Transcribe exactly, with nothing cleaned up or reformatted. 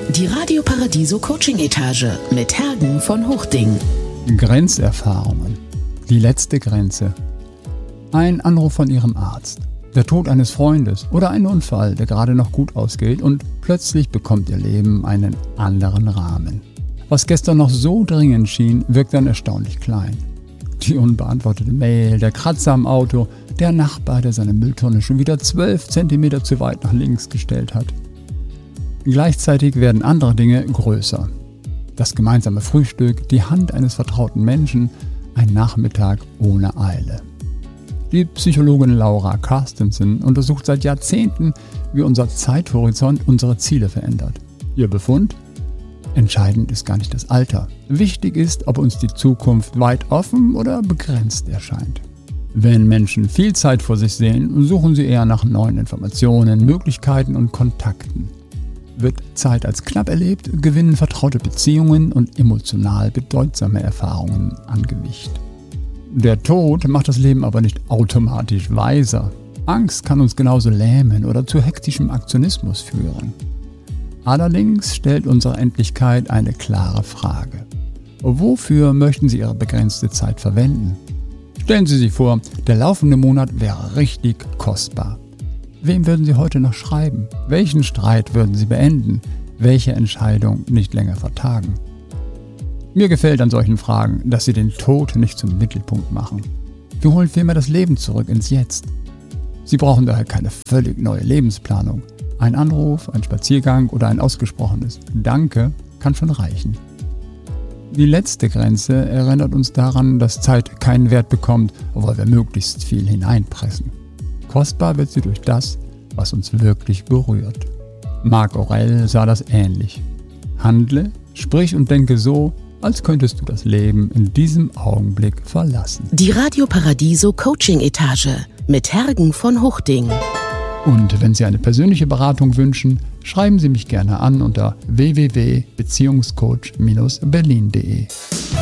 Die Radio Paradiso Coaching Etage mit Hergen von Hochding. Grenzerfahrungen. Die letzte Grenze. Ein Anruf von Ihrem Arzt. Der Tod eines Freundes oder ein Unfall, der gerade noch gut ausgeht und plötzlich bekommt Ihr Leben einen anderen Rahmen. Was gestern noch so dringend schien, wirkt dann erstaunlich klein. Die unbeantwortete Mail, der Kratzer am Auto, der Nachbar, der seine Mülltonne schon wieder zwölf Zentimeter zu weit nach links gestellt hat. Gleichzeitig werden andere Dinge größer. Das gemeinsame Frühstück, die Hand eines vertrauten Menschen, ein Nachmittag ohne Eile. Die Psychologin Laura Carstensen untersucht seit Jahrzehnten, wie unser Zeithorizont unsere Ziele verändert. Ihr Befund? Entscheidend ist gar nicht das Alter. Wichtig ist, ob uns die Zukunft weit offen oder begrenzt erscheint. Wenn Menschen viel Zeit vor sich sehen, suchen sie eher nach neuen Informationen, Möglichkeiten und Kontakten. Wird Zeit als knapp erlebt, gewinnen vertraute Beziehungen und emotional bedeutsame Erfahrungen an Gewicht. Der Tod macht das Leben aber nicht automatisch weiser. Angst kann uns genauso lähmen oder zu hektischem Aktionismus führen. Allerdings stellt unsere Endlichkeit eine klare Frage. Wofür möchten Sie Ihre begrenzte Zeit verwenden? Stellen Sie sich vor, der laufende Monat wäre richtig kostbar. Wem würden Sie heute noch schreiben? Welchen Streit würden Sie beenden? Welche Entscheidung nicht länger vertagen? Mir gefällt an solchen Fragen, dass sie den Tod nicht zum Mittelpunkt machen. Wir holen vielmehr das Leben zurück ins Jetzt. Sie brauchen daher keine völlig neue Lebensplanung. Ein Anruf, ein Spaziergang oder ein ausgesprochenes Danke kann schon reichen. Die letzte Grenze erinnert uns daran, dass Zeit keinen Wert bekommt, obwohl wir möglichst viel hineinpressen. Kostbar wird sie durch das, was uns wirklich berührt. Marc Aurèle sah das ähnlich. Handle, sprich und denke so, als könntest du das Leben in diesem Augenblick verlassen. Die Radio Paradiso Coaching Etage mit Hergen von Hochding. Und wenn Sie eine persönliche Beratung wünschen, schreiben Sie mich gerne an unter w w w punkt beziehungscoach Bindestrich berlin punkt de.